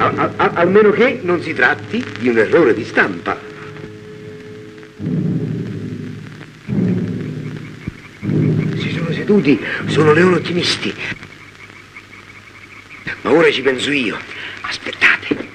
Almeno che non si tratti di un errore di stampa. Si sono seduti, sono leoni ottimisti. Ma ora ci penso io. Aspettate.